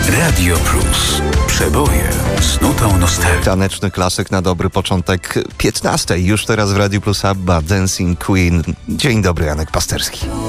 Radio Plus. Przeboje z nutą nostalgii. Taneczny klasyk na dobry początek 15. Już teraz w Radio Plus ABBA, Dancing Queen. Dzień dobry, Janek Pasterski.